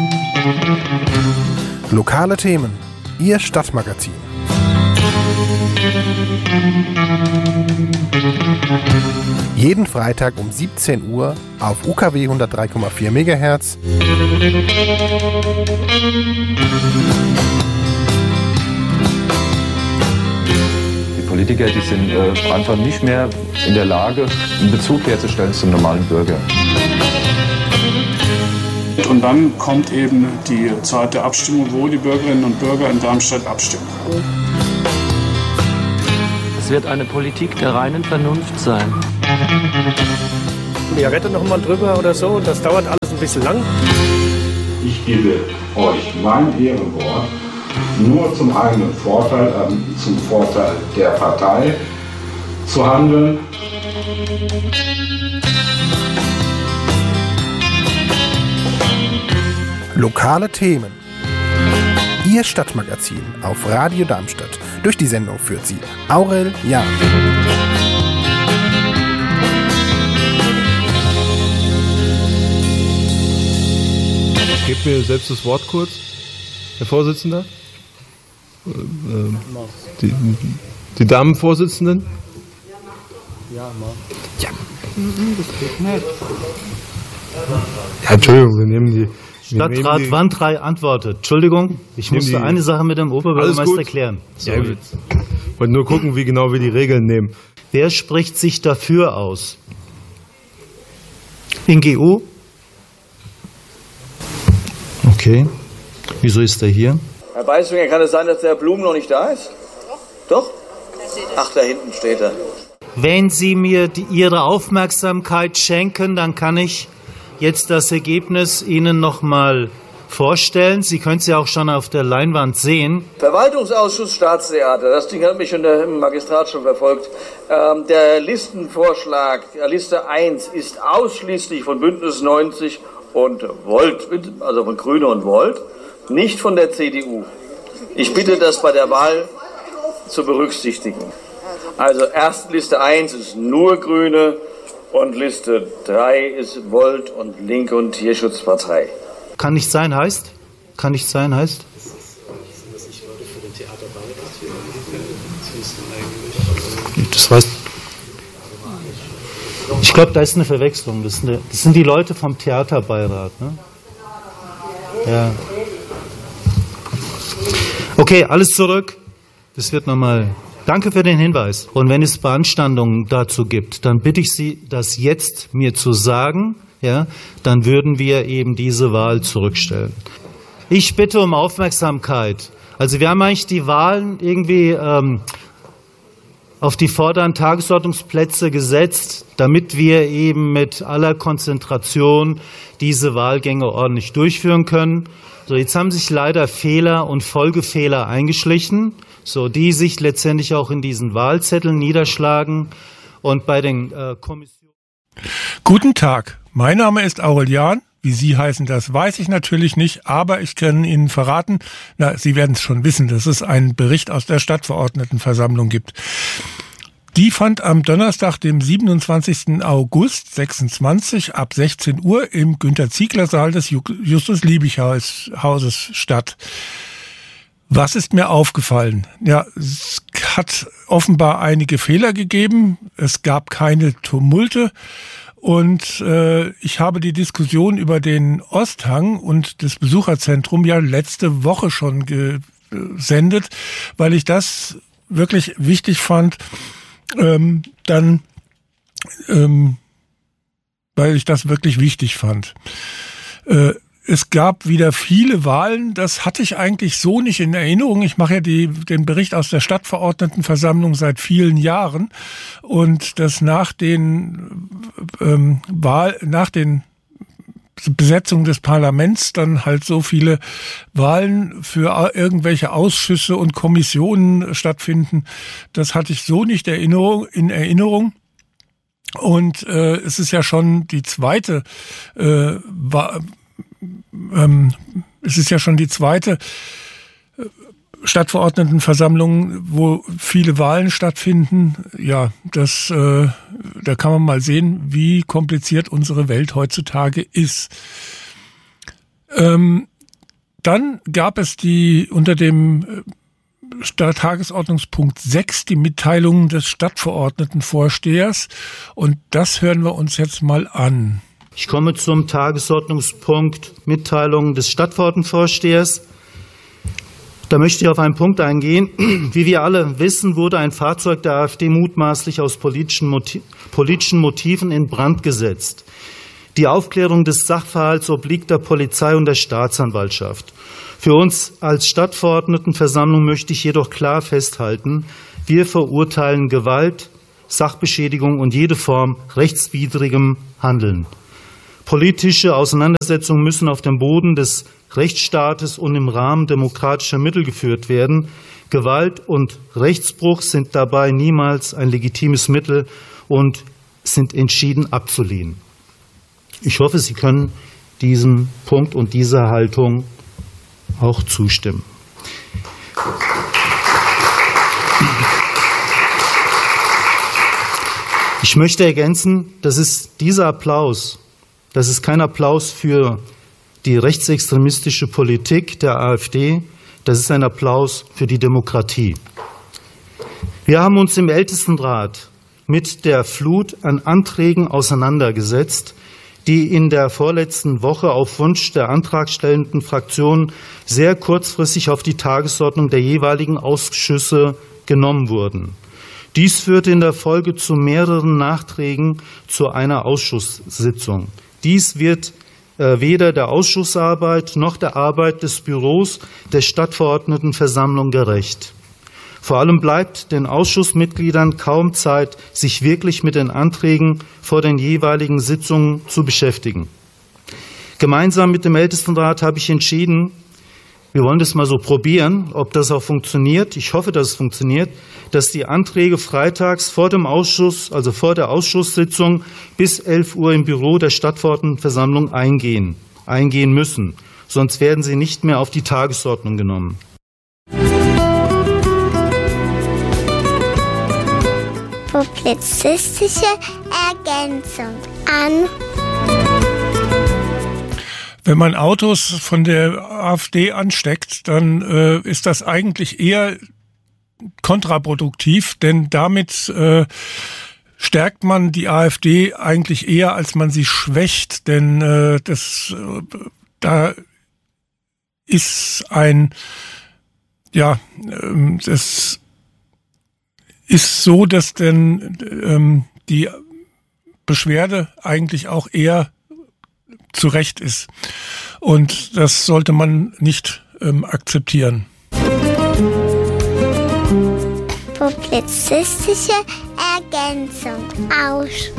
Lokale Themen, Ihr Stadtmagazin. Jeden Freitag um 17 Uhr auf UKW 103,4 MHz. Die Politiker, die sind einfach nicht mehr in der Lage, einen Bezug herzustellen zum normalen Bürger. Und dann kommt eben die Zeit der Abstimmung, wo die Bürgerinnen und Bürger in Darmstadt abstimmen. Es wird eine Politik der reinen Vernunft sein. Wir retten noch mal drüber oder so, das dauert alles ein bisschen lang. Ich gebe euch mein Ehrenwort, nur zum eigenen Vorteil, zum Vorteil der Partei zu handeln. Lokale Themen. Ihr Stadtmagazin auf Radio Darmstadt. Durch die Sendung führt sie Aurel Jahn. Gebt mir selbst das Wort kurz, Herr Vorsitzender. Die Damenvorsitzenden. Ja, mal. Ja. Das geht nicht. Ja, Entschuldigung, wir nehmen die. Stadtrat Wandrei antwortet. Entschuldigung, ich musste eine Sache mit dem Oberbürgermeister klären. Ja, ich wollte nur gucken, wie genau wir die Regeln nehmen. Wer spricht sich dafür aus? InGU? Okay. Wieso ist er hier? Herr Beiswinger, kann es sein, dass der Blum noch nicht da ist? Doch? Ach, da hinten steht er. Wenn Sie mir Ihre Aufmerksamkeit schenken, dann kann ich jetzt das Ergebnis Ihnen noch mal vorstellen. Sie können es ja auch schon auf der Leinwand sehen. Verwaltungsausschuss Staatstheater, das Ding hat mich im Magistrat schon verfolgt. Der Listenvorschlag, Liste 1, ist ausschließlich von Bündnis 90 und Volt, also von Grüne und Volt, nicht von der CDU. Ich bitte das bei der Wahl zu berücksichtigen. Also erst Liste 1 ist nur Grüne und Liste 3 ist Volt und Linke und Tierschutzpartei. Kann nicht sein heißt? Kann nicht sein heißt? Das weiß. Ich glaube, da ist eine Verwechslung. Das sind die Leute vom Theaterbeirat. Ne? Ja. Okay, alles zurück. Das wird nochmal. Danke für den Hinweis. Und wenn es Beanstandungen dazu gibt, dann bitte ich Sie, das jetzt mir zu sagen. Ja, dann würden wir eben diese Wahl zurückstellen. Ich bitte um Aufmerksamkeit. Also wir haben eigentlich die Wahlen irgendwie auf die vorderen Tagesordnungsplätze gesetzt, damit wir eben mit aller Konzentration diese Wahlgänge ordentlich durchführen können. So, jetzt haben sich leider Fehler und Folgefehler eingeschlichen, so die sich letztendlich auch in diesen Wahlzetteln niederschlagen und bei den Kommissionen. Guten Tag, mein Name ist Aurel Jahn. Wie Sie heißen, das weiß ich natürlich nicht, aber ich kann Ihnen verraten, Sie werden es schon wissen, dass es einen Bericht aus der Stadtverordnetenversammlung gibt. Die fand am Donnerstag, dem 27. August 26 ab 16 Uhr im Günter-Ziegler-Saal des Justus-Liebig-Hauses statt. Was ist mir aufgefallen? Ja, es hat offenbar einige Fehler gegeben. Es gab keine Tumulte. Und ich habe die Diskussion über den Osthang und das Besucherzentrum ja letzte Woche schon gesendet, weil ich das wirklich wichtig fand, weil ich das wirklich wichtig fand. Es gab wieder viele Wahlen, das hatte ich eigentlich so nicht in Erinnerung. Ich mache ja den Bericht aus der Stadtverordnetenversammlung seit vielen Jahren und dass nach den Besetzung des Parlaments dann halt so viele Wahlen für irgendwelche Ausschüsse und Kommissionen stattfinden, das hatte ich so nicht in Erinnerung. Und es ist ja schon die zweite Stadtverordnetenversammlung, wo viele Wahlen stattfinden. Ja, da kann man mal sehen, wie kompliziert unsere Welt heutzutage ist. Dann gab es unter dem Tagesordnungspunkt 6 die Mitteilungen des Stadtverordnetenvorstehers. Und das hören wir uns jetzt mal an. Ich komme zum Tagesordnungspunkt Mitteilungen des Stadtverordnetenvorstehers. Da möchte ich auf einen Punkt eingehen. Wie wir alle wissen, wurde ein Fahrzeug der AfD mutmaßlich aus politischen Motiven in Brand gesetzt. Die Aufklärung des Sachverhalts obliegt der Polizei und der Staatsanwaltschaft. Für uns als Stadtverordnetenversammlung möchte ich jedoch klar festhalten, wir verurteilen Gewalt, Sachbeschädigung und jede Form rechtswidrigem Handeln. Politische Auseinandersetzungen müssen auf dem Boden des Rechtsstaates und im Rahmen demokratischer Mittel geführt werden. Gewalt und Rechtsbruch sind dabei niemals ein legitimes Mittel und sind entschieden abzulehnen. Ich hoffe, Sie können diesem Punkt und dieser Haltung auch zustimmen. Ich möchte ergänzen, dieser Applaus, das ist kein Applaus für die rechtsextremistische Politik der AfD, das ist ein Applaus für die Demokratie. Wir haben uns im Ältestenrat mit der Flut an Anträgen auseinandergesetzt, die in der vorletzten Woche auf Wunsch der antragstellenden Fraktionen sehr kurzfristig auf die Tagesordnung der jeweiligen Ausschüsse genommen wurden. Dies führte in der Folge zu mehreren Nachträgen zu einer Ausschusssitzung. Dies wird weder der Ausschussarbeit noch der Arbeit des Büros der Stadtverordnetenversammlung gerecht. Vor allem bleibt den Ausschussmitgliedern kaum Zeit, sich wirklich mit den Anträgen vor den jeweiligen Sitzungen zu beschäftigen. Gemeinsam mit dem Ältestenrat habe ich entschieden, wir wollen das mal so probieren, ob das auch funktioniert. Ich hoffe, dass es funktioniert, dass die Anträge freitags vor dem Ausschuss, also vor der Ausschusssitzung bis 11 Uhr im Büro der Stadtverordnetenversammlung eingehen müssen. Sonst werden sie nicht mehr auf die Tagesordnung genommen. Publizistische Ergänzung an. Wenn man Autos von der AfD ansteckt, dann ist das eigentlich eher kontraproduktiv, denn damit stärkt man die AfD eigentlich eher, als man sie schwächt, denn da ist es ist so, dass denn die Beschwerde eigentlich auch eher zu Recht ist. Und das sollte man nicht akzeptieren. Publizistische Ergänzung aus.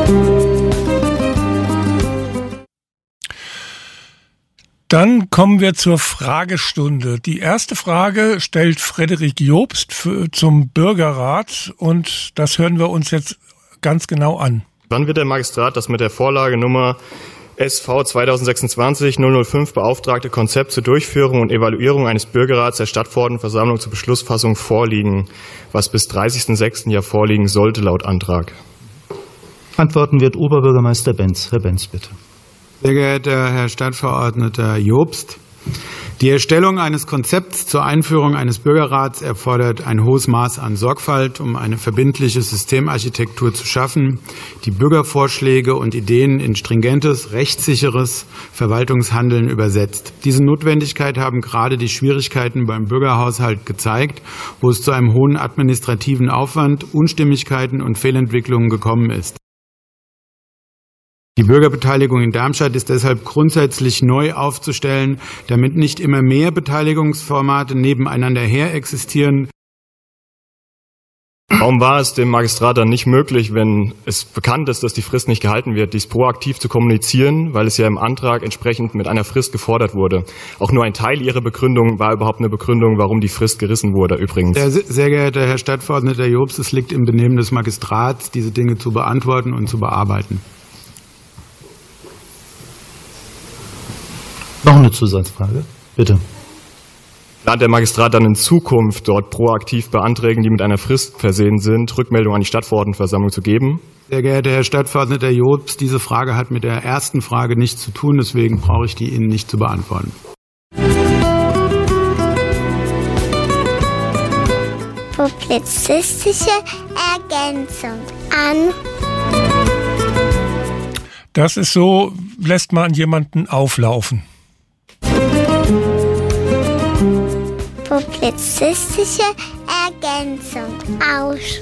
Dann kommen wir zur Fragestunde. Die erste Frage stellt Frederik Jobst zum Bürgerrat und das hören wir uns jetzt ganz genau an. Wann wird der Magistrat das mit der Vorlage Nummer SV 2026-005 beauftragte Konzept zur Durchführung und Evaluierung eines Bürgerrats der Stadtverordnetenversammlung zur Beschlussfassung vorliegen, was bis 30.06. ja vorliegen sollte laut Antrag? Antworten wird Oberbürgermeister Benz. Herr Benz, bitte. Sehr geehrter Herr Stadtverordneter Jobst, die Erstellung eines Konzepts zur Einführung eines Bürgerrats erfordert ein hohes Maß an Sorgfalt, um eine verbindliche Systemarchitektur zu schaffen, die Bürgervorschläge und Ideen in stringentes, rechtssicheres Verwaltungshandeln übersetzt. Diese Notwendigkeit haben gerade die Schwierigkeiten beim Bürgerhaushalt gezeigt, wo es zu einem hohen administrativen Aufwand, Unstimmigkeiten und Fehlentwicklungen gekommen ist. Die Bürgerbeteiligung in Darmstadt ist deshalb grundsätzlich neu aufzustellen, damit nicht immer mehr Beteiligungsformate nebeneinander her existieren. Warum war es dem Magistrat dann nicht möglich, wenn es bekannt ist, dass die Frist nicht gehalten wird, dies proaktiv zu kommunizieren, weil es ja im Antrag entsprechend mit einer Frist gefordert wurde? Auch nur ein Teil Ihrer Begründung war überhaupt eine Begründung, warum die Frist gerissen wurde übrigens. Sehr geehrter Herr Stadtverordneter Jobst, es liegt im Benehmen des Magistrats, diese Dinge zu beantworten und zu bearbeiten. Noch eine Zusatzfrage, bitte. Plant der Magistrat dann in Zukunft dort proaktiv bei Anträgen, die mit einer Frist versehen sind, Rückmeldung an die Stadtverordnetenversammlung zu geben? Sehr geehrter Herr Stadtverordneter Jobst, diese Frage hat mit der ersten Frage nichts zu tun, deswegen brauche ich die Ihnen nicht zu beantworten. Publizistische Ergänzung an. Das ist so, lässt man jemanden auflaufen. Publizistische Ergänzung aus.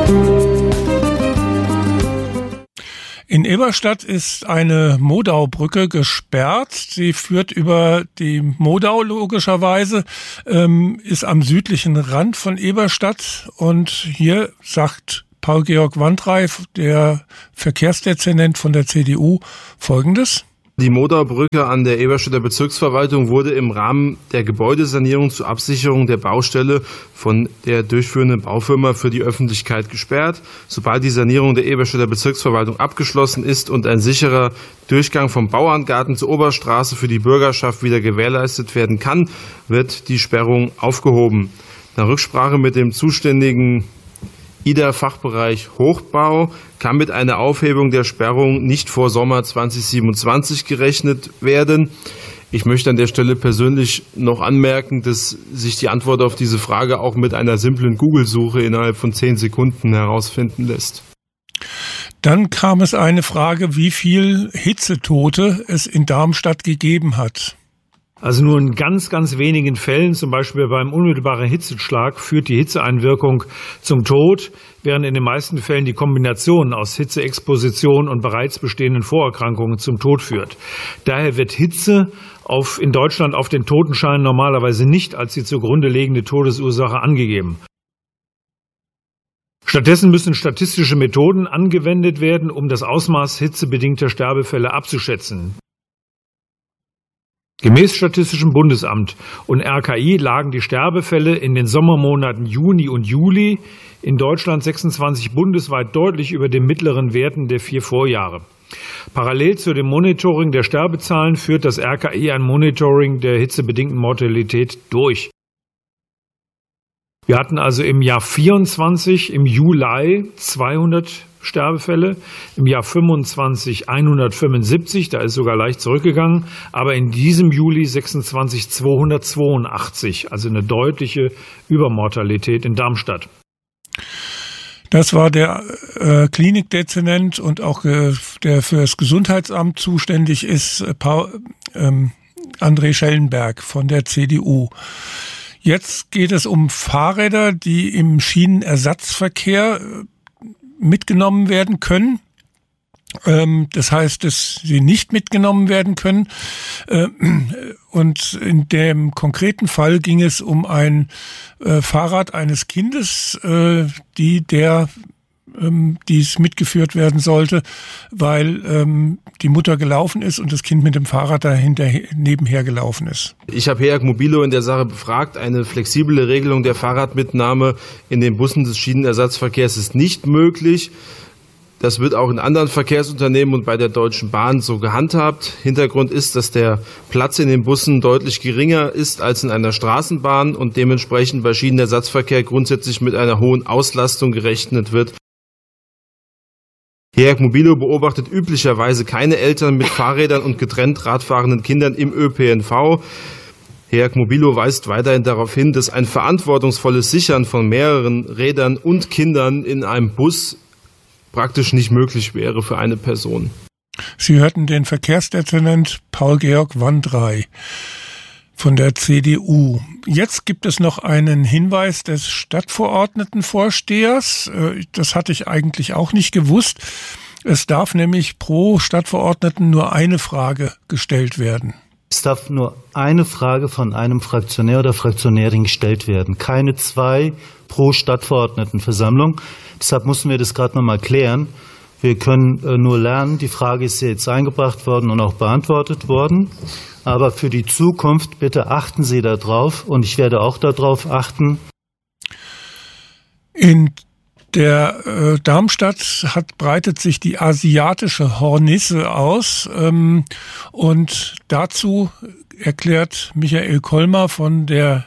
In Eberstadt ist eine Modaubrücke gesperrt. Sie führt über die Modau logischerweise, ist am südlichen Rand von Eberstadt. Und hier sagt Paul-Georg Wandrey, der Verkehrsdezernent von der CDU, Folgendes. Die Modaubrücke an der Eberstädter Bezirksverwaltung wurde im Rahmen der Gebäudesanierung zur Absicherung der Baustelle von der durchführenden Baufirma für die Öffentlichkeit gesperrt. Sobald die Sanierung der Eberstädter Bezirksverwaltung abgeschlossen ist und ein sicherer Durchgang vom Bauerngarten zur Oberstraße für die Bürgerschaft wieder gewährleistet werden kann, wird die Sperrung aufgehoben. Nach Rücksprache mit dem zuständigen IDA-Fachbereich Hochbau kann mit einer Aufhebung der Sperrung nicht vor Sommer 2027 gerechnet werden. Ich möchte an der Stelle persönlich noch anmerken, dass sich die Antwort auf diese Frage auch mit einer simplen Google-Suche innerhalb von 10 Sekunden herausfinden lässt. Dann kam es eine Frage, wie viel Hitzetote es in Darmstadt gegeben hat. Also nur in ganz, ganz wenigen Fällen, zum Beispiel beim unmittelbaren Hitzeschlag, führt die Hitzeeinwirkung zum Tod, während in den meisten Fällen die Kombination aus Hitzeexposition und bereits bestehenden Vorerkrankungen zum Tod führt. Daher wird Hitze in Deutschland auf den Totenschein normalerweise nicht als die zugrunde liegende Todesursache angegeben. Stattdessen müssen statistische Methoden angewendet werden, um das Ausmaß hitzebedingter Sterbefälle abzuschätzen. Gemäß Statistischem Bundesamt und RKI lagen die Sterbefälle in den Sommermonaten Juni und Juli in Deutschland 26 bundesweit deutlich über den mittleren Werten der 4 Vorjahre. Parallel zu dem Monitoring der Sterbezahlen führt das RKI ein Monitoring der hitzebedingten Mortalität durch. Wir hatten also im Jahr 24 im Juli 200 Sterbefälle, im Jahr 25 175, da ist sogar leicht zurückgegangen, aber in diesem Juli 26 282, also eine deutliche Übermortalität in Darmstadt. Das war der Klinikdezernent und auch der für das Gesundheitsamt zuständig ist, André Schellenberg von der CDU. Jetzt geht es um Fahrräder, die im Schienenersatzverkehr mitgenommen werden können. Das heißt, dass sie nicht mitgenommen werden können. Und in dem konkreten Fall ging es um ein Fahrrad eines Kindes, dies mitgeführt werden sollte, weil die Mutter gelaufen ist und das Kind mit dem Fahrrad nebenher gelaufen ist. Ich habe HEAG Mobilo in der Sache befragt. Eine flexible Regelung der Fahrradmitnahme in den Bussen des Schienenersatzverkehrs ist nicht möglich. Das wird auch in anderen Verkehrsunternehmen und bei der Deutschen Bahn so gehandhabt. Hintergrund ist, dass der Platz in den Bussen deutlich geringer ist als in einer Straßenbahn und dementsprechend bei Schienenersatzverkehr grundsätzlich mit einer hohen Auslastung gerechnet wird. HEAG Mobilo beobachtet üblicherweise keine Eltern mit Fahrrädern und getrennt radfahrenden Kindern im ÖPNV. HEAG Mobilo weist weiterhin darauf hin, dass ein verantwortungsvolles Sichern von mehreren Rädern und Kindern in einem Bus praktisch nicht möglich wäre für eine Person. Sie hörten den Verkehrsdezernent Paul-Georg Wandrey von der CDU. Jetzt gibt es noch einen Hinweis des Stadtverordnetenvorstehers. Das hatte ich eigentlich auch nicht gewusst. Es darf nämlich pro Stadtverordneten nur eine Frage gestellt werden. Es darf nur eine Frage von einem Fraktionär oder Fraktionärin gestellt werden. Keine 2 pro Stadtverordnetenversammlung. Deshalb mussten wir das gerade nochmal klären. Wir können nur lernen, die Frage ist jetzt eingebracht worden und auch beantwortet worden. Aber für die Zukunft bitte achten Sie darauf und ich werde auch darauf achten. In der Darmstadt breitet sich die asiatische Hornisse aus und dazu erklärt Michael Kollmar von den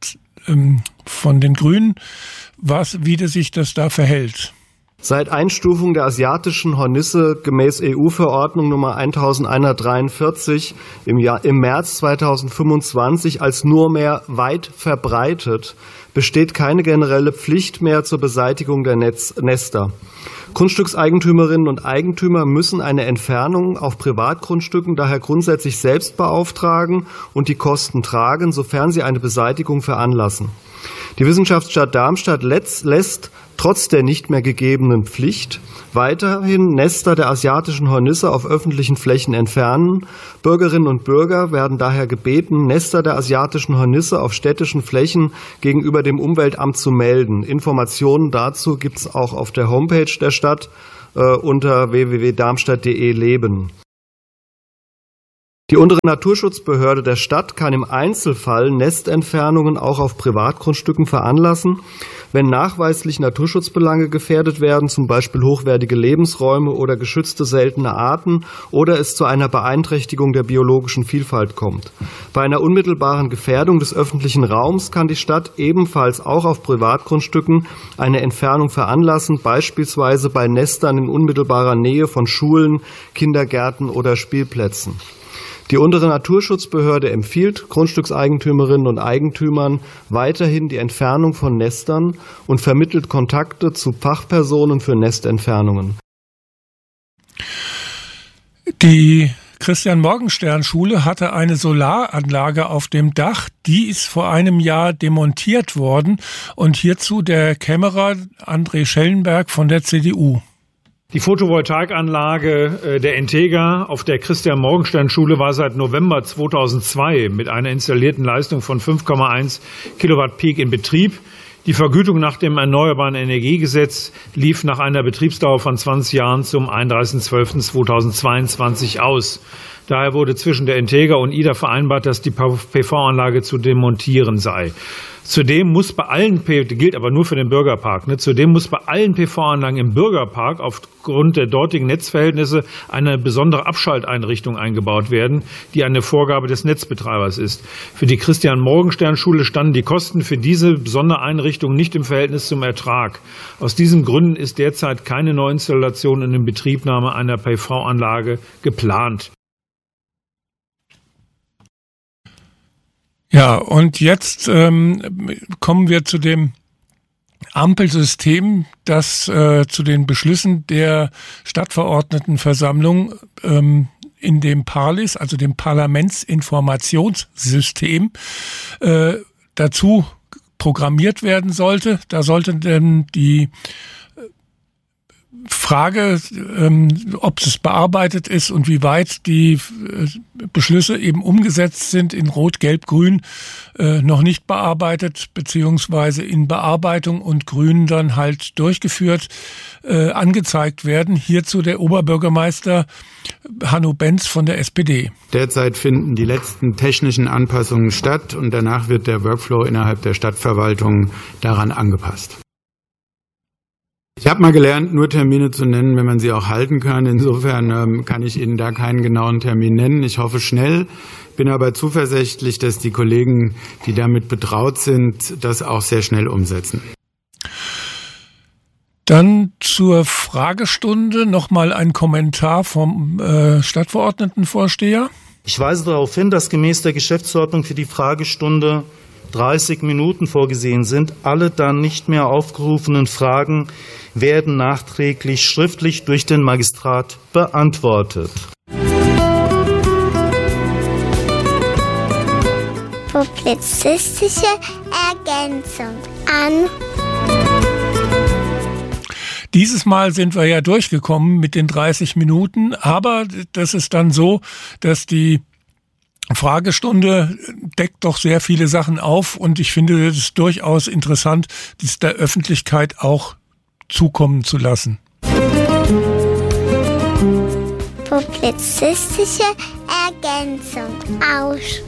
Grünen, wie sich das da verhält. Seit Einstufung der asiatischen Hornisse gemäß EU-Verordnung Nummer 1143 im März 2025 als nur mehr weit verbreitet besteht keine generelle Pflicht mehr zur Beseitigung der Nester. Grundstückseigentümerinnen und Eigentümer müssen eine Entfernung auf Privatgrundstücken daher grundsätzlich selbst beauftragen und die Kosten tragen, sofern sie eine Beseitigung veranlassen. Die Wissenschaftsstadt Darmstadt lässt trotz der nicht mehr gegebenen Pflicht weiterhin Nester der asiatischen Hornisse auf öffentlichen Flächen entfernen. Bürgerinnen und Bürger werden daher gebeten, Nester der asiatischen Hornisse auf städtischen Flächen gegenüber dem Umweltamt zu melden. Informationen dazu gibt es auch auf der Homepage der Stadt unter www.darmstadt.de leben. Die untere Naturschutzbehörde der Stadt kann im Einzelfall Nestentfernungen auch auf Privatgrundstücken veranlassen, wenn nachweislich Naturschutzbelange gefährdet werden, zum Beispiel hochwertige Lebensräume oder geschützte seltene Arten, oder es zu einer Beeinträchtigung der biologischen Vielfalt kommt. Bei einer unmittelbaren Gefährdung des öffentlichen Raums kann die Stadt ebenfalls auch auf Privatgrundstücken eine Entfernung veranlassen, beispielsweise bei Nestern in unmittelbarer Nähe von Schulen, Kindergärten oder Spielplätzen. Die untere Naturschutzbehörde empfiehlt Grundstückseigentümerinnen und Eigentümern weiterhin die Entfernung von Nestern und vermittelt Kontakte zu Fachpersonen für Nestentfernungen. Die Christian-Morgenstern-Schule hatte eine Solaranlage auf dem Dach. Die ist vor einem Jahr demontiert worden. Und hierzu der Kämmerer André Schellenberg von der CDU. Die Photovoltaikanlage der Entega auf der Christian-Morgenstern-Schule war seit November 2002 mit einer installierten Leistung von 5,1 Kilowatt Peak in Betrieb. Die Vergütung nach dem Erneuerbaren Energiegesetz lief nach einer Betriebsdauer von 20 Jahren zum 31.12.2022 aus. Daher wurde zwischen der Entega und IDA vereinbart, dass die PV-Anlage zu demontieren sei. Zudem muss bei allen, gilt aber nur für den Bürgerpark, zudem muss bei allen PV-Anlagen im Bürgerpark aufgrund der dortigen Netzverhältnisse eine besondere Abschalteinrichtung eingebaut werden, die eine Vorgabe des Netzbetreibers ist. Für die Christian-Morgenstern-Schule standen die Kosten für diese besondere Einrichtung nicht im Verhältnis zum Ertrag. Aus diesen Gründen ist derzeit keine Neuinstallation und Inbetriebnahme einer PV-Anlage geplant. Ja, und jetzt kommen wir zu dem Ampelsystem, das zu den Beschlüssen der Stadtverordnetenversammlung in dem PARLIS, also dem Parlamentsinformationssystem, dazu programmiert werden sollte. Da sollte dann die Frage, ob es bearbeitet ist und wie weit die Beschlüsse eben umgesetzt sind in Rot, Gelb, Grün, noch nicht bearbeitet, beziehungsweise in Bearbeitung und Grün dann halt durchgeführt, angezeigt werden. Hierzu der Oberbürgermeister Hanno Benz von der SPD. Derzeit finden die letzten technischen Anpassungen statt und danach wird der Workflow innerhalb der Stadtverwaltung daran angepasst. Ich habe mal gelernt, nur Termine zu nennen, wenn man sie auch halten kann. Insofern kann ich Ihnen da keinen genauen Termin nennen. Ich hoffe schnell, bin aber zuversichtlich, dass die Kollegen, die damit betraut sind, das auch sehr schnell umsetzen. Dann zur Fragestunde nochmal ein Kommentar vom Stadtverordnetenvorsteher. Ich weise darauf hin, dass gemäß der Geschäftsordnung für die Fragestunde 30 Minuten vorgesehen sind. Alle dann nicht mehr aufgerufenen Fragen werden nachträglich schriftlich durch den Magistrat beantwortet. Publizistische Ergänzung an. Dieses Mal sind wir ja durchgekommen mit den 30 Minuten, aber das ist dann so, dass die Fragestunde deckt doch sehr viele Sachen auf und ich finde es durchaus interessant, dies der Öffentlichkeit auch zukommen zu lassen. Publizistische Ergänzung aus.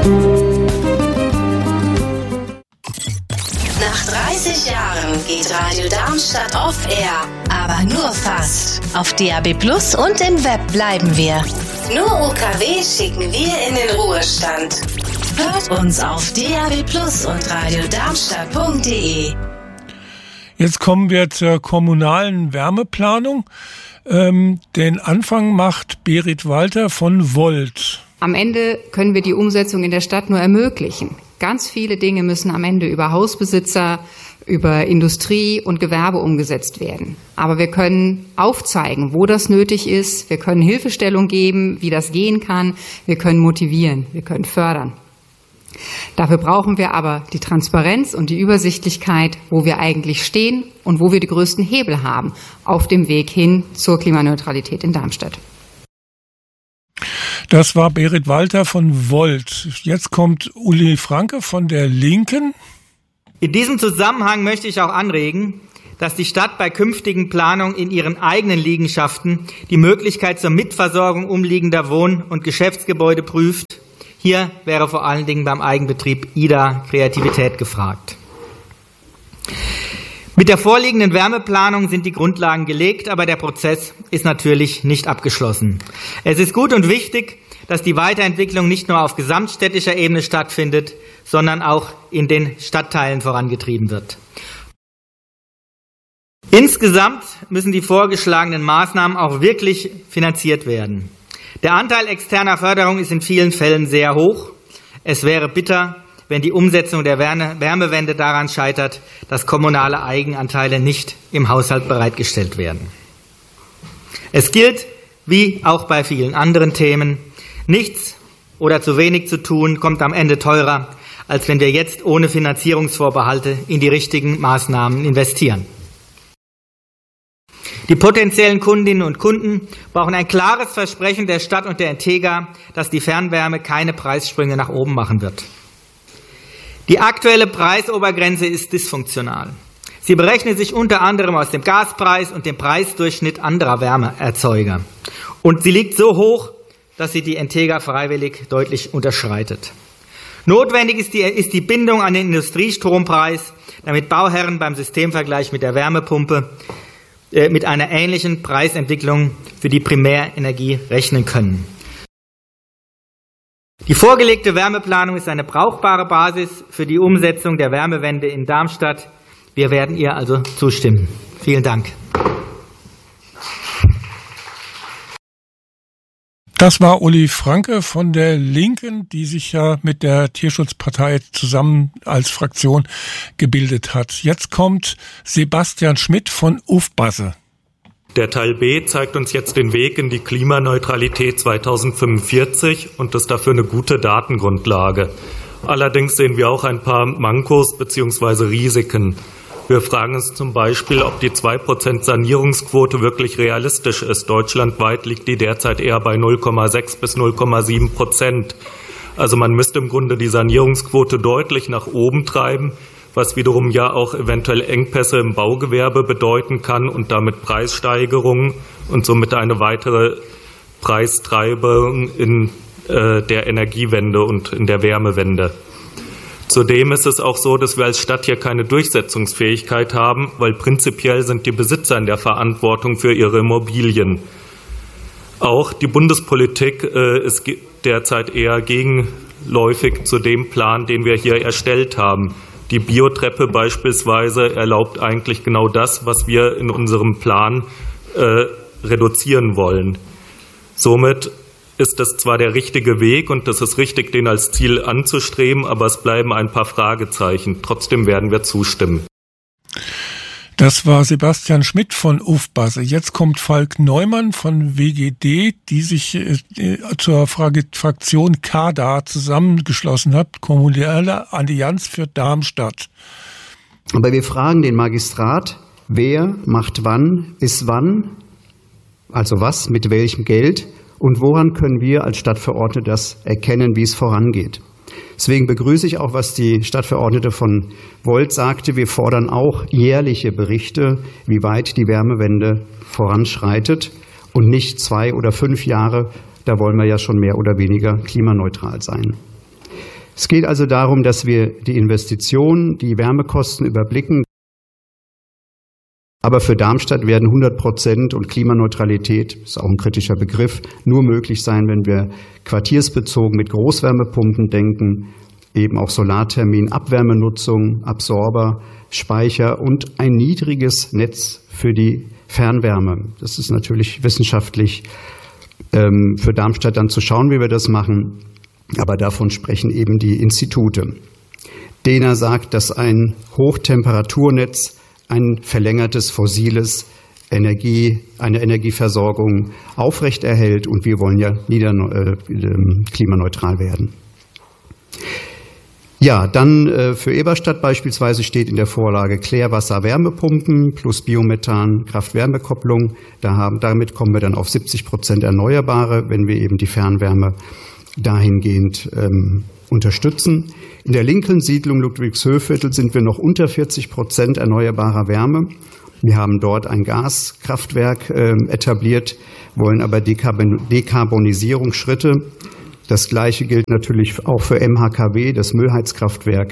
Nach 30 Jahren geht Radio Darmstadt off air, aber nur fast. Auf DAB+ und im Web bleiben wir. Nur UKW schicken wir in den Ruhestand. Hört uns auf DAB+ und radiodarmstadt.de. Jetzt kommen wir zur kommunalen Wärmeplanung. Den Anfang macht Berit Walter von Volt. Am Ende können wir die Umsetzung in der Stadt nur ermöglichen, Ganz viele Dinge müssen am Ende über Hausbesitzer, über Industrie und Gewerbe umgesetzt werden. Aber wir können aufzeigen, wo das nötig ist. Wir können Hilfestellung geben, wie das gehen kann. Wir können motivieren, wir können fördern. Dafür brauchen wir aber die Transparenz und die Übersichtlichkeit, wo wir eigentlich stehen und wo wir die größten Hebel haben auf dem Weg hin zur Klimaneutralität in Darmstadt. Das war Berit Walter von Volt. Jetzt kommt Uli Franke von der Linken. In diesem Zusammenhang möchte ich auch anregen, dass die Stadt bei künftigen Planungen in ihren eigenen Liegenschaften die Möglichkeit zur Mitversorgung umliegender Wohn- und Geschäftsgebäude prüft. Hier wäre vor allen Dingen beim Eigenbetrieb IDA Kreativität gefragt. Mit der vorliegenden Wärmeplanung sind die Grundlagen gelegt, aber der Prozess ist natürlich nicht abgeschlossen. Es ist gut und wichtig, dass die Weiterentwicklung nicht nur auf gesamtstädtischer Ebene stattfindet, sondern auch in den Stadtteilen vorangetrieben wird. Insgesamt müssen die vorgeschlagenen Maßnahmen auch wirklich finanziert werden. Der Anteil externer Förderung ist in vielen Fällen sehr hoch. Es wäre bitter, wenn die Umsetzung der Wärmewende daran scheitert, dass kommunale Eigenanteile nicht im Haushalt bereitgestellt werden. Es gilt, wie auch bei vielen anderen Themen, nichts oder zu wenig zu tun, kommt am Ende teurer, als wenn wir jetzt ohne Finanzierungsvorbehalte in die richtigen Maßnahmen investieren. Die potenziellen Kundinnen und Kunden brauchen ein klares Versprechen der Stadt und der Entega, dass die Fernwärme keine Preissprünge nach oben machen wird. Die aktuelle Preisobergrenze ist dysfunktional. Sie berechnet sich unter anderem aus dem Gaspreis und dem Preisdurchschnitt anderer Wärmeerzeuger. Und sie liegt so hoch, dass sie die Entega freiwillig deutlich unterschreitet. Notwendig ist die Bindung an den Industriestrompreis, damit Bauherren beim Systemvergleich mit der Wärmepumpe mit einer ähnlichen Preisentwicklung für die Primärenergie rechnen können. Die vorgelegte Wärmeplanung ist eine brauchbare Basis für die Umsetzung der Wärmewende in Darmstadt. Wir werden ihr also zustimmen. Vielen Dank. Das war Uli Franke von der Linken, die sich ja mit der Tierschutzpartei zusammen als Fraktion gebildet hat. Jetzt kommt Sebastian Schmidt von UFBASE. Der Teil B zeigt uns jetzt den Weg in die Klimaneutralität 2045 und ist dafür eine gute Datengrundlage. Allerdings sehen wir auch ein paar Mankos bzw. Risiken. Wir fragen uns zum Beispiel, ob die 2% Sanierungsquote wirklich realistisch ist. Deutschlandweit liegt die derzeit eher bei 0,6 bis 0,7%. Also man müsste im Grunde die Sanierungsquote deutlich nach oben treiben, was wiederum ja auch eventuell Engpässe im Baugewerbe bedeuten kann und damit Preissteigerungen und somit eine weitere Preistreibung in der Energiewende und in der Wärmewende. Zudem ist es auch so, dass wir als Stadt hier keine Durchsetzungsfähigkeit haben, weil prinzipiell sind die Besitzer in der Verantwortung für ihre Immobilien. Auch die Bundespolitik ist derzeit eher gegenläufig zu dem Plan, den wir hier erstellt haben. Die Biotreppe beispielsweise erlaubt eigentlich genau das, was wir in unserem Plan reduzieren wollen. Somit ist das zwar der richtige Weg und das ist richtig, den als Ziel anzustreben, aber es bleiben ein paar Fragezeichen. Trotzdem werden wir zustimmen. Das war Sebastian Schmidt von UFBASE. Jetzt kommt Falk Neumann von WGD, die sich zur Fraktion KADA zusammengeschlossen hat, Kommunale Allianz für Darmstadt. Aber wir fragen den Magistrat, wer macht wann, ist wann, also was, mit welchem Geld und woran können wir als Stadtverordnete das erkennen, wie es vorangeht. Deswegen begrüße ich auch, was die Stadtverordnete von Volt sagte. Wir fordern auch jährliche Berichte, wie weit die Wärmewende voranschreitet und nicht 2 oder 5 Jahre. Da wollen wir ja schon mehr oder weniger klimaneutral sein. Es geht also darum, dass wir die Investitionen, die Wärmekosten überblicken. Aber für Darmstadt werden 100% und Klimaneutralität, ist auch ein kritischer Begriff, nur möglich sein, wenn wir quartiersbezogen mit Großwärmepumpen denken, eben auch Solarthermin, Abwärmenutzung, Absorber, Speicher und ein niedriges Netz für die Fernwärme. Das ist natürlich wissenschaftlich für Darmstadt dann zu schauen, wie wir das machen, aber davon sprechen eben die Institute. DENA sagt, dass ein Hochtemperaturnetz ein verlängertes fossiles eine Energieversorgung aufrechterhält, und wir wollen ja klimaneutral werden. Ja, dann für Eberstadt beispielsweise steht in der Vorlage Klärwasser-Wärmepumpen plus Biomethan, Kraft-Wärme-Kopplung. Damit kommen wir dann auf 70% Erneuerbare, wenn wir eben die Fernwärme dahingehend unterstützen. In der Lincoln-Siedlung Ludwigshöhviertel sind wir noch unter 40% erneuerbarer Wärme. Wir haben dort ein Gaskraftwerk etabliert, wollen aber Dekarbonisierungsschritte. Das Gleiche gilt natürlich auch für MHKW, das Müllheizkraftwerk.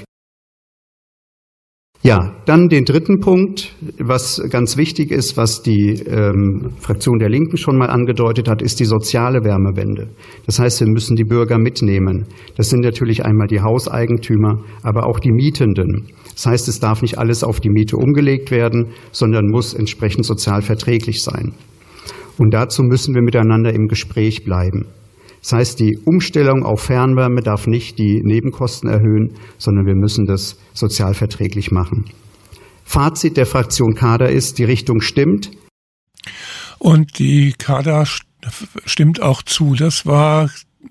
Ja, dann den dritten Punkt, was ganz wichtig ist, was die Fraktion der Linken schon mal angedeutet hat, ist die soziale Wärmewende. Das heißt, wir müssen die Bürger mitnehmen. Das sind natürlich einmal die Hauseigentümer, aber auch die Mietenden. Das heißt, es darf nicht alles auf die Miete umgelegt werden, sondern muss entsprechend sozial verträglich sein. Und dazu müssen wir miteinander im Gespräch bleiben. Das heißt, die Umstellung auf Fernwärme darf nicht die Nebenkosten erhöhen, sondern wir müssen das sozial verträglich machen. Fazit der Fraktion Kader ist, die Richtung stimmt. Und die Kader stimmt auch zu. Das war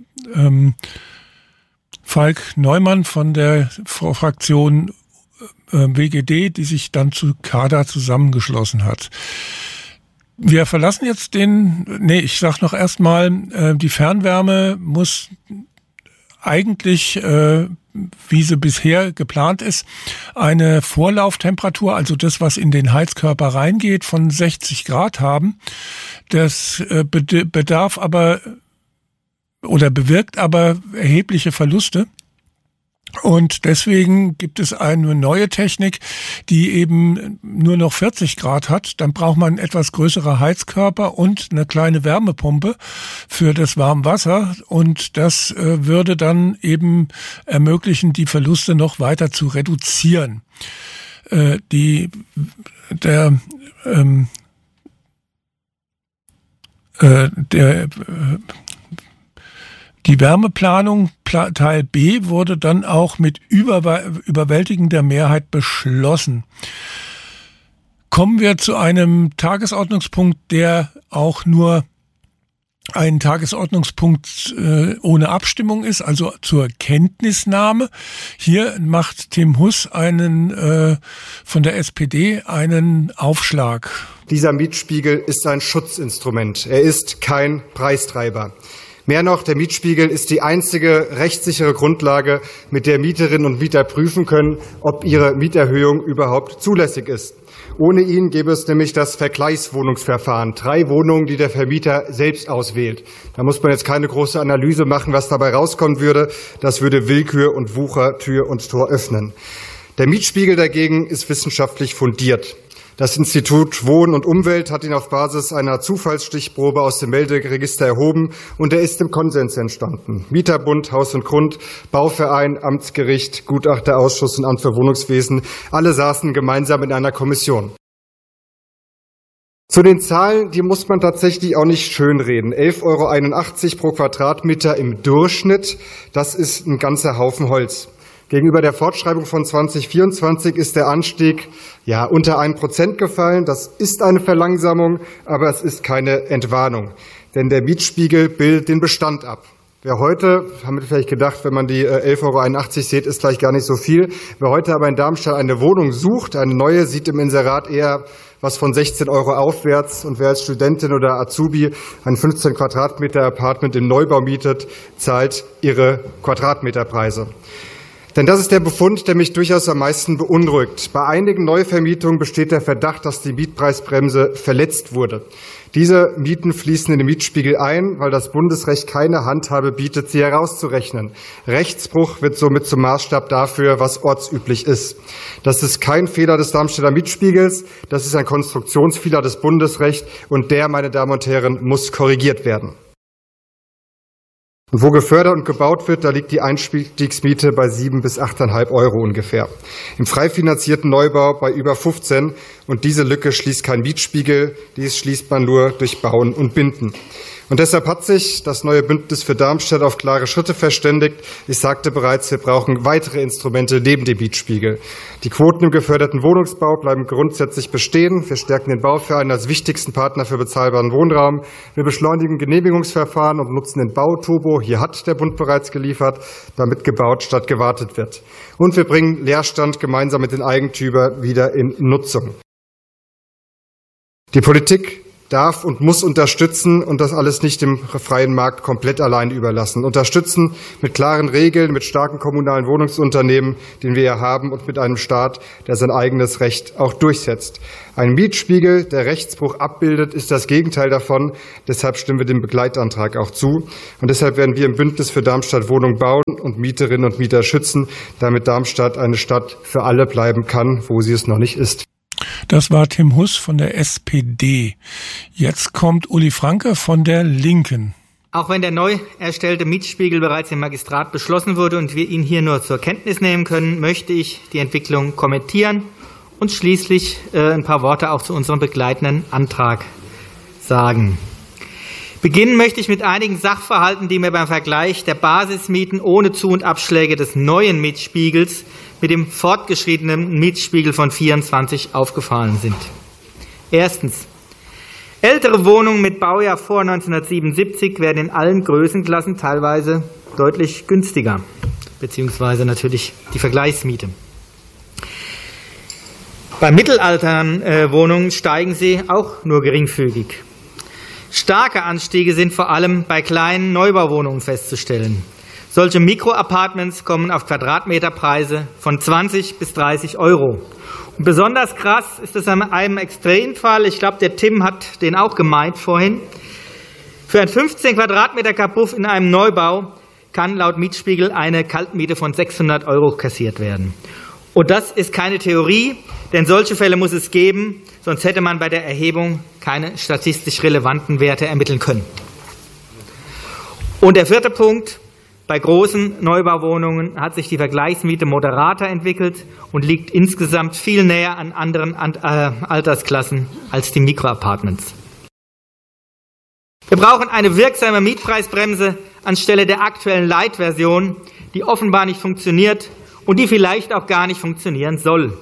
Falk Neumann von der Fraktion WGD, die sich dann zu Kader zusammengeschlossen hat. Wir verlassen jetzt ich sag noch erstmal, die Fernwärme muss eigentlich, wie sie bisher geplant ist, eine Vorlauftemperatur, also das, was in den Heizkörper reingeht, von 60 Grad haben. Das bewirkt aber erhebliche Verluste. Und deswegen gibt es eine neue Technik, die eben nur noch 40 Grad hat. Dann braucht man etwas größere Heizkörper und eine kleine Wärmepumpe für das Warmwasser. Und das würde dann eben ermöglichen, die Verluste noch weiter zu reduzieren. Die Wärmeplanung Teil B wurde dann auch mit überwältigender Mehrheit beschlossen. Kommen wir zu einem Tagesordnungspunkt, der auch nur ein Tagesordnungspunkt ohne Abstimmung ist, also zur Kenntnisnahme. Hier macht Tim Huss von der SPD einen Aufschlag. Dieser Mietspiegel ist ein Schutzinstrument. Er ist kein Preistreiber. Mehr noch, der Mietspiegel ist die einzige rechtssichere Grundlage, mit der Mieterinnen und Mieter prüfen können, ob ihre Mieterhöhung überhaupt zulässig ist. Ohne ihn gäbe es nämlich das Vergleichswohnungsverfahren. 3 Wohnungen, die der Vermieter selbst auswählt. Da muss man jetzt keine große Analyse machen, was dabei rauskommen würde. Das würde Willkür und Wucher Tür und Tor öffnen. Der Mietspiegel dagegen ist wissenschaftlich fundiert. Das Institut Wohnen und Umwelt hat ihn auf Basis einer Zufallsstichprobe aus dem Melderegister erhoben und er ist im Konsens entstanden. Mieterbund, Haus und Grund, Bauverein, Amtsgericht, Gutachterausschuss und Amt für Wohnungswesen, alle saßen gemeinsam in einer Kommission. Zu den Zahlen, die muss man tatsächlich auch nicht schönreden. 11,81 € pro Quadratmeter im Durchschnitt, das ist ein ganzer Haufen Holz. Gegenüber der Fortschreibung von 2024 ist der Anstieg unter 1% gefallen. Das ist eine Verlangsamung, aber es ist keine Entwarnung. Denn der Mietspiegel bildet den Bestand ab. Wer heute, haben wir vielleicht gedacht, wenn man die 11,81 € sieht, ist vielleicht gar nicht so viel. Wer heute aber in Darmstadt eine Wohnung sucht, eine neue, sieht im Inserat eher was von 16 € aufwärts. Und wer als Studentin oder Azubi ein 15 Quadratmeter Apartment im Neubau mietet, zahlt ihre Quadratmeterpreise. Denn das ist der Befund, der mich durchaus am meisten beunruhigt. Bei einigen Neuvermietungen besteht der Verdacht, dass die Mietpreisbremse verletzt wurde. Diese Mieten fließen in den Mietspiegel ein, weil das Bundesrecht keine Handhabe bietet, sie herauszurechnen. Rechtsbruch wird somit zum Maßstab dafür, was ortsüblich ist. Das ist kein Fehler des Darmstädter Mietspiegels, das ist ein Konstruktionsfehler des Bundesrechts und der, meine Damen und Herren, muss korrigiert werden. Und wo gefördert und gebaut wird, da liegt die Einstiegsmiete bei 7 bis 8,5 € ungefähr. Im frei finanzierten Neubau bei über 15. Und diese Lücke schließt kein Mietspiegel, dies schließt man nur durch Bauen und Binden. Und deshalb hat sich das neue Bündnis für Darmstadt auf klare Schritte verständigt. Ich sagte bereits, wir brauchen weitere Instrumente neben dem Mietspiegel. Die Quoten im geförderten Wohnungsbau bleiben grundsätzlich bestehen. Wir stärken den Bauverein als wichtigsten Partner für bezahlbaren Wohnraum. Wir beschleunigen Genehmigungsverfahren und nutzen den Bauturbo. Hier hat der Bund bereits geliefert, damit gebaut statt gewartet wird. Und wir bringen Leerstand gemeinsam mit den Eigentümern wieder in Nutzung. Die Politik darf und muss unterstützen und das alles nicht dem freien Markt komplett allein überlassen. Unterstützen mit klaren Regeln, mit starken kommunalen Wohnungsunternehmen, den wir ja haben, und mit einem Staat, der sein eigenes Recht auch durchsetzt. Ein Mietspiegel, der Rechtsbruch abbildet, ist das Gegenteil davon. Deshalb stimmen wir dem Begleitantrag auch zu. Und deshalb werden wir im Bündnis für Darmstadt Wohnungen bauen und Mieterinnen und Mieter schützen, damit Darmstadt eine Stadt für alle bleiben kann, wo sie es noch nicht ist. Das war Tim Huss von der SPD. Jetzt kommt Uli Franke von der Linken. Auch wenn der neu erstellte Mietspiegel bereits im Magistrat beschlossen wurde und wir ihn hier nur zur Kenntnis nehmen können, möchte ich die Entwicklung kommentieren und schließlich ein paar Worte auch zu unserem begleitenden Antrag sagen. Beginnen möchte ich mit einigen Sachverhalten, die mir beim Vergleich der Basismieten ohne Zu- und Abschläge des neuen Mietspiegels mit dem fortgeschrittenen Mietspiegel von 24 aufgefallen sind. Erstens. Ältere Wohnungen mit Baujahr vor 1977 werden in allen Größenklassen teilweise deutlich günstiger, beziehungsweise natürlich die Vergleichsmiete. Bei Mittelalterwohnungen steigen sie auch nur geringfügig. Starke Anstiege sind vor allem bei kleinen Neubauwohnungen festzustellen. Solche Mikroapartments kommen auf Quadratmeterpreise von 20 bis 30 Euro. Und besonders krass ist es an einem Extremfall, ich glaube, der Tim hat den auch gemeint vorhin. Für ein 15 Quadratmeter Kabuff in einem Neubau kann laut Mietspiegel eine Kaltmiete von 600 Euro kassiert werden. Und das ist keine Theorie, denn solche Fälle muss es geben, sonst hätte man bei der Erhebung keine statistisch relevanten Werte ermitteln können. Und der vierte Punkt: Bei großen Neubauwohnungen hat sich die Vergleichsmiete moderater entwickelt und liegt insgesamt viel näher an anderen Altersklassen als die Mikroapartments. Wir brauchen eine wirksame Mietpreisbremse anstelle der aktuellen Light-Version, die offenbar nicht funktioniert und die vielleicht auch gar nicht funktionieren soll.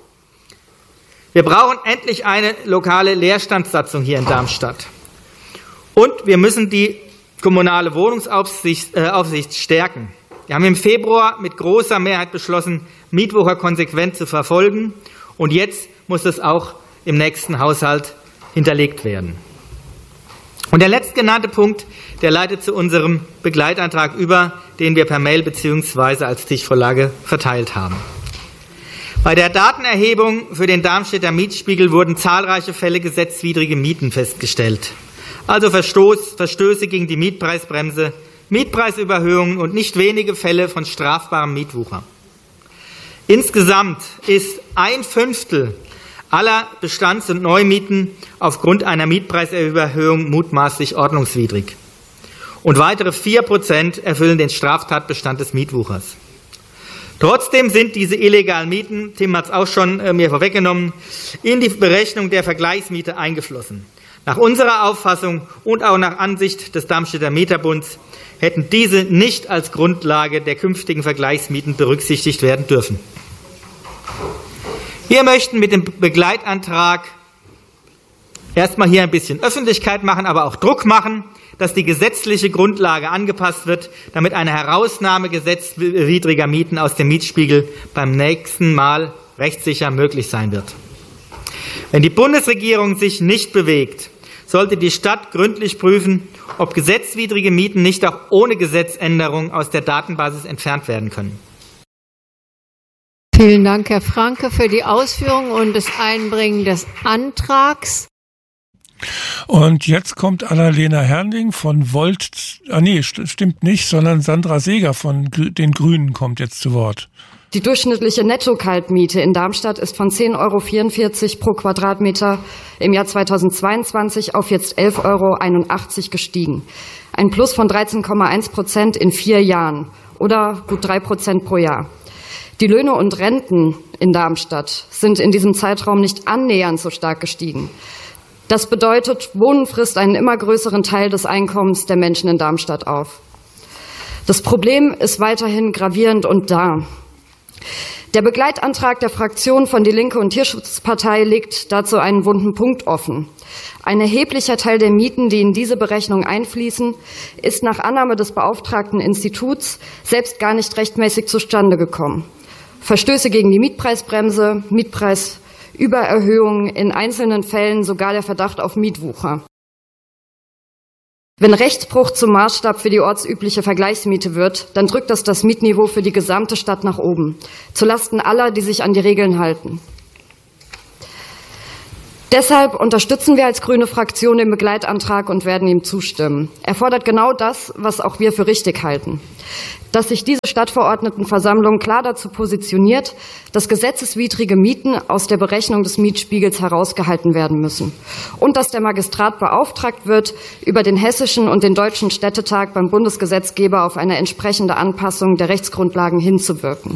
Wir brauchen endlich eine lokale Leerstandssatzung hier in Darmstadt. Und wir müssen die kommunale Wohnungsaufsicht stärken. Wir haben im Februar mit großer Mehrheit beschlossen, Mietwucher konsequent zu verfolgen. Und jetzt muss das auch im nächsten Haushalt hinterlegt werden. Und der letztgenannte Punkt, der leitet zu unserem Begleitantrag über, den wir per Mail bzw. als Tischvorlage verteilt haben. Bei der Datenerhebung für den Darmstädter Mietspiegel wurden zahlreiche Fälle gesetzwidrige Mieten festgestellt. Also Verstöße gegen die Mietpreisbremse, Mietpreisüberhöhungen und nicht wenige Fälle von strafbarem Mietwucher. Insgesamt ist 1/5 aller Bestands- und Neumieten aufgrund einer Mietpreisüberhöhung mutmaßlich ordnungswidrig. Und weitere 4% erfüllen den Straftatbestand des Mietwuchers. Trotzdem sind diese illegalen Mieten, Tim hat es auch schon mir vorweggenommen, in die Berechnung der Vergleichsmiete eingeflossen. Nach unserer Auffassung und auch nach Ansicht des Darmstädter Mieterbunds hätten diese nicht als Grundlage der künftigen Vergleichsmieten berücksichtigt werden dürfen. Wir möchten mit dem Begleitantrag erstmal hier ein bisschen Öffentlichkeit machen, aber auch Druck machen, dass die gesetzliche Grundlage angepasst wird, damit eine Herausnahme gesetzwidriger Mieten aus dem Mietspiegel beim nächsten Mal rechtssicher möglich sein wird. Wenn die Bundesregierung sich nicht bewegt, sollte die Stadt gründlich prüfen, ob gesetzwidrige Mieten nicht auch ohne Gesetzänderung aus der Datenbasis entfernt werden können. Vielen Dank, Herr Franke, für die Ausführung und das Einbringen des Antrags. Und jetzt kommt Annalena Herrnding von Volt, stimmt nicht, sondern Sandra Seeger von den Grünen kommt jetzt zu Wort. Die durchschnittliche Netto-Kaltmiete in Darmstadt ist von 10,44 € pro Quadratmeter im Jahr 2022 auf jetzt 11,81 € gestiegen. Ein Plus von 13,1% in 4 Jahren oder gut 3% pro Jahr. Die Löhne und Renten in Darmstadt sind in diesem Zeitraum nicht annähernd so stark gestiegen. Das bedeutet, Wohnen frisst einen immer größeren Teil des Einkommens der Menschen in Darmstadt auf. Das Problem ist weiterhin gravierend und da. Der Begleitantrag der Fraktionen von Die Linke und Tierschutzpartei legt dazu einen wunden Punkt offen. Ein erheblicher Teil der Mieten, die in diese Berechnung einfließen, ist nach Annahme des beauftragten Instituts selbst gar nicht rechtmäßig zustande gekommen. Verstöße gegen die Mietpreisbremse, Mietpreisübererhöhungen, in einzelnen Fällen sogar der Verdacht auf Mietwucher. Wenn Rechtsbruch zum Maßstab für die ortsübliche Vergleichsmiete wird, dann drückt das Mietniveau für die gesamte Stadt nach oben, zulasten aller, die sich an die Regeln halten. Deshalb unterstützen wir als grüne Fraktion den Begleitantrag und werden ihm zustimmen. Er fordert genau das, was auch wir für richtig halten. Dass sich diese Stadtverordnetenversammlung klar dazu positioniert, dass gesetzeswidrige Mieten aus der Berechnung des Mietspiegels herausgehalten werden müssen. Und dass der Magistrat beauftragt wird, über den Hessischen und den Deutschen Städtetag beim Bundesgesetzgeber auf eine entsprechende Anpassung der Rechtsgrundlagen hinzuwirken.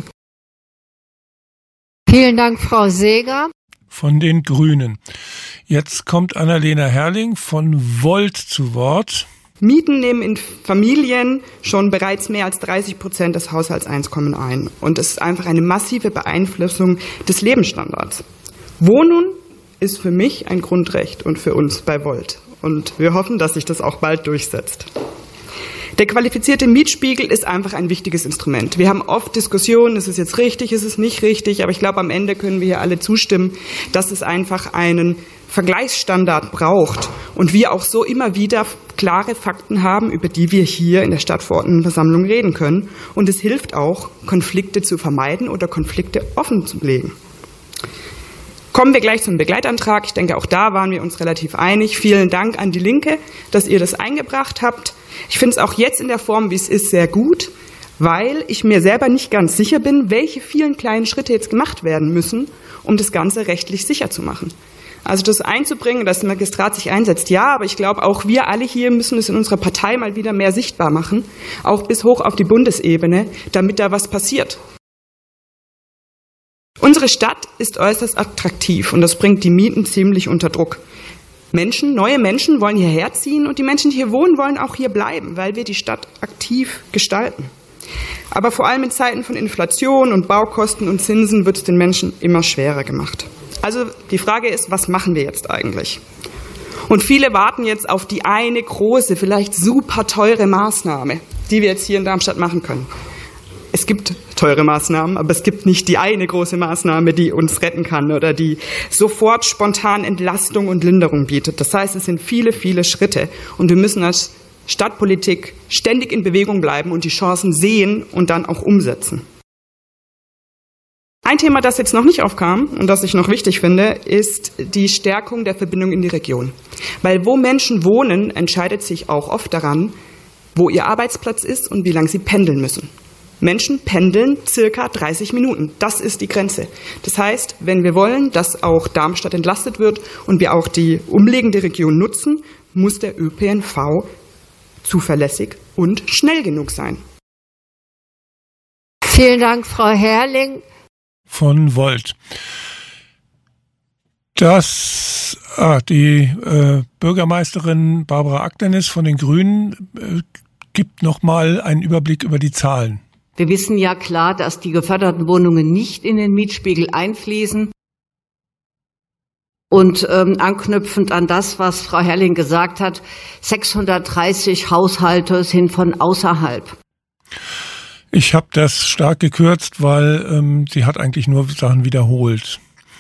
Vielen Dank, Frau Seeger. Von den Grünen. Jetzt kommt Annalena Herrling von Volt zu Wort. Mieten nehmen in Familien schon bereits mehr als 30% des Haushaltseinkommens ein. Und es ist einfach eine massive Beeinflussung des Lebensstandards. Wohnen ist für mich ein Grundrecht und für uns bei Volt. Und wir hoffen, dass sich das auch bald durchsetzt. Der qualifizierte Mietspiegel ist einfach ein wichtiges Instrument. Wir haben oft Diskussionen, ist es jetzt richtig, ist es nicht richtig, aber ich glaube, am Ende können wir hier alle zustimmen, dass es einfach einen Vergleichsstandard braucht und wir auch so immer wieder klare Fakten haben, über die wir hier in der Stadtverordnetenversammlung reden können. Und es hilft auch, Konflikte zu vermeiden oder Konflikte offen zu legen. Kommen wir gleich zum Begleitantrag. Ich denke, auch da waren wir uns relativ einig. Vielen Dank an die Linke, dass ihr das eingebracht habt. Ich finde es auch jetzt in der Form, wie es ist, sehr gut, weil ich mir selber nicht ganz sicher bin, welche vielen kleinen Schritte jetzt gemacht werden müssen, um das Ganze rechtlich sicher zu machen. Also das einzubringen, dass der Magistrat sich einsetzt, ja, aber ich glaube, auch wir alle hier müssen es in unserer Partei mal wieder mehr sichtbar machen, auch bis hoch auf die Bundesebene, damit da was passiert. Unsere Stadt ist äußerst attraktiv und das bringt die Mieten ziemlich unter Druck. Neue Menschen wollen hierher ziehen und die Menschen, die hier wohnen, wollen auch hier bleiben, weil wir die Stadt aktiv gestalten. Aber vor allem in Zeiten von Inflation und Baukosten und Zinsen wird es den Menschen immer schwerer gemacht. Also die Frage ist, was machen wir jetzt eigentlich? Und viele warten jetzt auf die eine große, vielleicht super teure Maßnahme, die wir jetzt hier in Darmstadt machen können. Es gibt teure Maßnahmen, aber es gibt nicht die eine große Maßnahme, die uns retten kann oder die sofort spontan Entlastung und Linderung bietet. Das heißt, es sind viele, viele Schritte und wir müssen als Stadtpolitik ständig in Bewegung bleiben und die Chancen sehen und dann auch umsetzen. Ein Thema, das jetzt noch nicht aufkam und das ich noch wichtig finde, ist die Stärkung der Verbindung in die Region. Weil wo Menschen wohnen, entscheidet sich auch oft daran, wo ihr Arbeitsplatz ist und wie lange sie pendeln müssen. Menschen pendeln circa 30 Minuten. Das ist die Grenze. Das heißt, wenn wir wollen, dass auch Darmstadt entlastet wird und wir auch die umliegende Region nutzen, muss der ÖPNV zuverlässig und schnell genug sein. Vielen Dank, Frau Herrling. Von Volt. Die Bürgermeisterin Barbara Akternis von den Grünen gibt noch mal einen Überblick über die Zahlen. Wir wissen ja klar, dass die geförderten Wohnungen nicht in den Mietspiegel einfließen. Und anknüpfend an das, was Frau Herrling gesagt hat, 630 Haushalte sind von außerhalb. Ich habe das stark gekürzt, weil sie hat eigentlich nur Sachen wiederholt.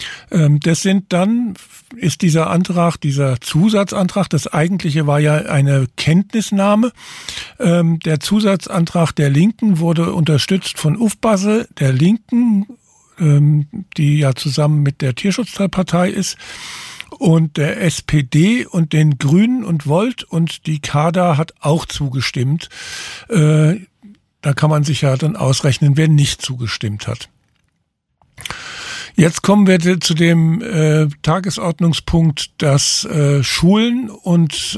Ist dieser Antrag, dieser Zusatzantrag, das eigentliche war ja eine Kenntnisnahme. Der Zusatzantrag der Linken wurde unterstützt von UFBASE, der Linken, die ja zusammen mit der Tierschutzpartei ist, und der SPD und den Grünen und Volt, und die Kader hat auch zugestimmt. Da kann man sich ja dann ausrechnen, wer nicht zugestimmt hat. Jetzt kommen wir zu dem Tagesordnungspunkt, dass Schulen und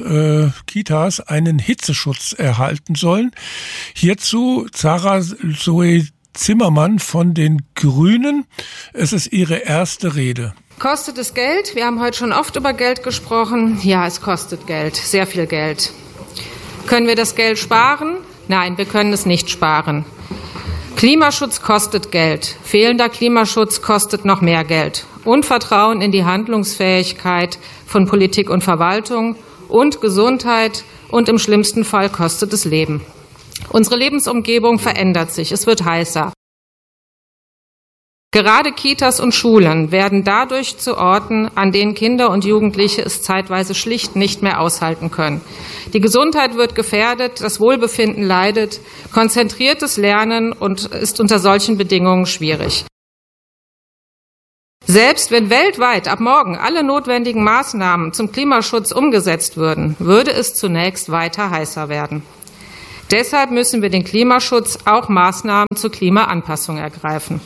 Kitas einen Hitzeschutz erhalten sollen. Hierzu Zara Zoe Zimmermann von den Grünen. Es ist Ihre erste Rede. Kostet es Geld? Wir haben heute schon oft über Geld gesprochen. Ja, es kostet Geld, sehr viel Geld. Können wir das Geld sparen? Nein, wir können es nicht sparen. Klimaschutz kostet Geld. Fehlender Klimaschutz kostet noch mehr Geld. Und Vertrauen in die Handlungsfähigkeit von Politik und Verwaltung und Gesundheit und im schlimmsten Fall kostet es Leben. Unsere Lebensumgebung verändert sich. Es wird heißer. Gerade Kitas und Schulen werden dadurch zu Orten, an denen Kinder und Jugendliche es zeitweise schlicht nicht mehr aushalten können. Die Gesundheit wird gefährdet, das Wohlbefinden leidet, konzentriertes Lernen ist unter solchen Bedingungen schwierig. Selbst wenn weltweit ab morgen alle notwendigen Maßnahmen zum Klimaschutz umgesetzt würden, würde es zunächst weiter heißer werden. Deshalb müssen wir den Klimaschutz auch Maßnahmen zur Klimaanpassung ergreifen.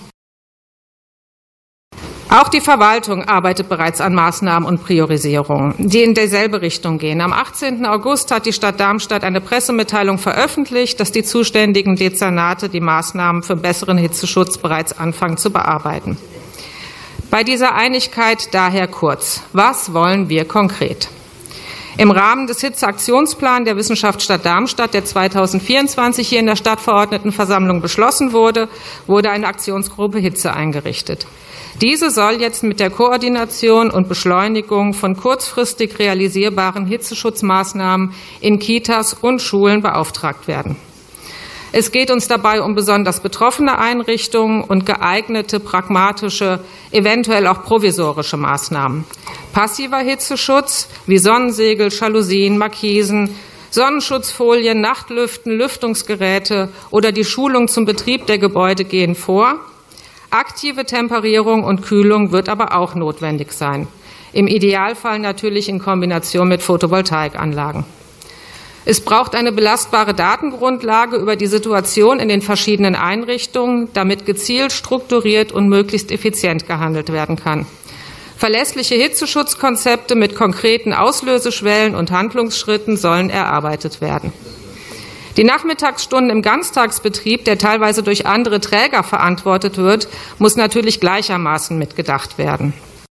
Auch die Verwaltung arbeitet bereits an Maßnahmen und Priorisierungen, die in dieselbe Richtung gehen. Am 18. August hat die Stadt Darmstadt eine Pressemitteilung veröffentlicht, dass die zuständigen Dezernate die Maßnahmen für besseren Hitzeschutz bereits anfangen zu bearbeiten. Bei dieser Einigkeit daher kurz: Was wollen wir konkret? Im Rahmen des Hitzeaktionsplans der Wissenschaftsstadt Darmstadt, der 2024 hier in der Stadtverordnetenversammlung beschlossen wurde, wurde eine Aktionsgruppe Hitze eingerichtet. Diese soll jetzt mit der Koordination und Beschleunigung von kurzfristig realisierbaren Hitzeschutzmaßnahmen in Kitas und Schulen beauftragt werden. Es geht uns dabei um besonders betroffene Einrichtungen und geeignete, pragmatische, eventuell auch provisorische Maßnahmen. Passiver Hitzeschutz wie Sonnensegel, Jalousien, Markisen, Sonnenschutzfolien, Nachtlüften, Lüftungsgeräte oder die Schulung zum Betrieb der Gebäude gehen vor. Aktive Temperierung und Kühlung wird aber auch notwendig sein. Im Idealfall natürlich in Kombination mit Photovoltaikanlagen. Es braucht eine belastbare Datengrundlage über die Situation in den verschiedenen Einrichtungen, damit gezielt, strukturiert und möglichst effizient gehandelt werden kann. Verlässliche Hitzeschutzkonzepte mit konkreten Auslöseschwellen und Handlungsschritten sollen erarbeitet werden. Die Nachmittagsstunden im Ganztagsbetrieb, der teilweise durch andere Träger verantwortet wird, muss natürlich gleichermaßen mitgedacht werden.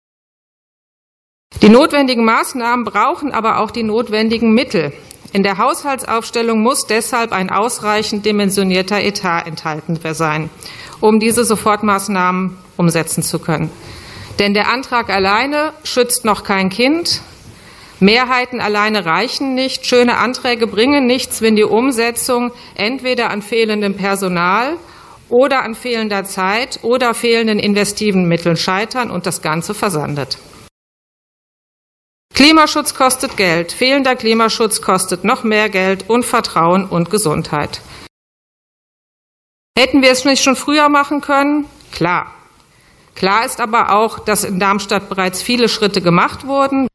Die notwendigen Maßnahmen brauchen aber auch die notwendigen Mittel. In der Haushaltsaufstellung muss deshalb ein ausreichend dimensionierter Etat enthalten sein, um diese Sofortmaßnahmen umsetzen zu können. Denn der Antrag alleine schützt noch kein Kind. Mehrheiten alleine reichen nicht. Schöne Anträge bringen nichts, wenn die Umsetzung entweder an fehlendem Personal oder an fehlender Zeit oder fehlenden investiven Mitteln scheitern und das Ganze versandet. Klimaschutz kostet Geld. Fehlender Klimaschutz kostet noch mehr Geld und Vertrauen und Gesundheit. Hätten wir es nicht schon früher machen können? Klar. Klar ist aber auch, dass in Darmstadt bereits viele Schritte gemacht wurden.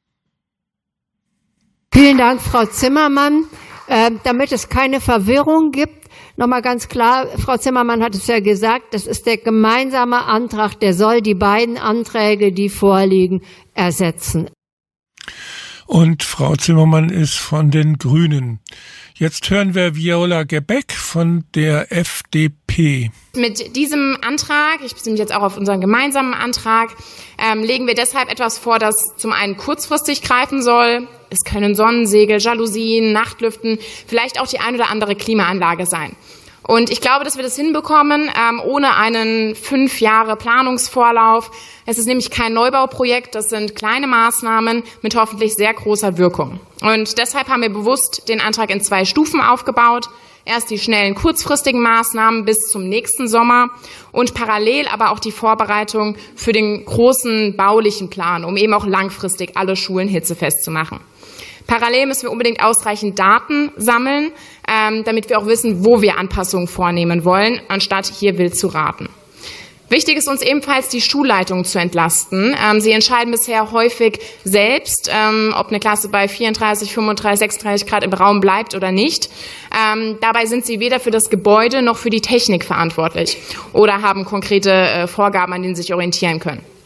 Vielen Dank, Frau Zimmermann. Damit es keine Verwirrung gibt, nochmal ganz klar, Frau Zimmermann hat es ja gesagt, das ist der gemeinsame Antrag, der soll die beiden Anträge, die vorliegen, ersetzen. Und Frau Zimmermann ist von den Grünen. Jetzt hören wir Viola Gebeck von der FDP. Mit diesem Antrag, ich beziehe mich jetzt auch auf unseren gemeinsamen Antrag, legen wir deshalb etwas vor, das zum einen kurzfristig greifen soll. Es können Sonnensegel, Jalousien, Nachtlüften, vielleicht auch die ein oder andere Klimaanlage sein. Und ich glaube, dass wir das hinbekommen, ohne einen 5 Jahre Planungsvorlauf. Es ist nämlich kein Neubauprojekt, das sind kleine Maßnahmen mit hoffentlich sehr großer Wirkung. Und deshalb haben wir bewusst den Antrag in 2 Stufen aufgebaut. Erst die schnellen, kurzfristigen Maßnahmen bis zum nächsten Sommer und parallel aber auch die Vorbereitung für den großen baulichen Plan, um eben auch langfristig alle Schulen hitzefest zu machen. Parallel müssen wir unbedingt ausreichend Daten sammeln, damit wir auch wissen, wo wir Anpassungen vornehmen wollen, anstatt hier wild zu raten. Wichtig ist uns ebenfalls, die Schulleitungen zu entlasten. Sie entscheiden bisher häufig selbst, ob eine Klasse bei 34, 35, 36 Grad im Raum bleibt oder nicht. Dabei sind sie weder für das Gebäude noch für die Technik verantwortlich oder haben konkrete Vorgaben, an denen sie sich orientieren können.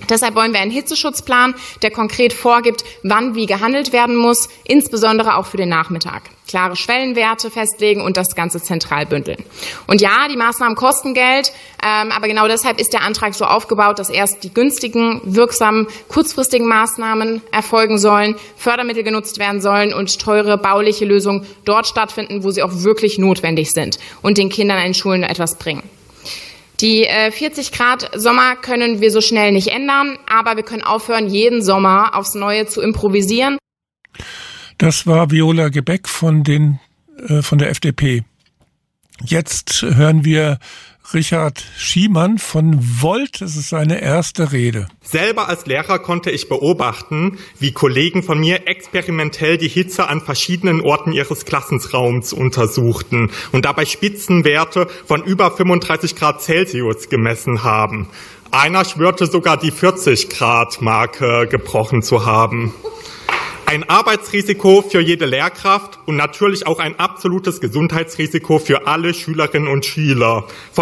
Deshalb wollen wir einen Hitzeschutzplan, der konkret vorgibt, wann wie gehandelt werden muss, insbesondere auch für den Nachmittag. Klare Schwellenwerte festlegen und das Ganze zentral bündeln. Und ja, die Maßnahmen kosten Geld, aber genau deshalb ist der Antrag so aufgebaut, dass erst die günstigen, wirksamen, kurzfristigen Maßnahmen erfolgen sollen, Fördermittel genutzt werden sollen und teure bauliche Lösungen dort stattfinden, wo sie auch wirklich notwendig sind und den Kindern in den Schulen etwas bringen. Die 40 Grad Sommer können wir so schnell nicht ändern, aber wir können aufhören, jeden Sommer aufs Neue zu improvisieren. Das war Viola Gebeck von der FDP. Jetzt hören wir Richard Schiemann von Volt. Das ist seine erste Rede. Selber als Lehrer konnte ich beobachten, wie Kollegen von mir experimentell die Hitze an verschiedenen Orten ihres Klassenraums untersuchten und dabei Spitzenwerte von über 35 Grad Celsius gemessen haben. Einer schwörte sogar die 40 Grad Marke gebrochen zu haben. Ein Arbeitsrisiko für jede Lehrkraft und natürlich auch ein absolutes Gesundheitsrisiko für alle Schülerinnen und Schüler.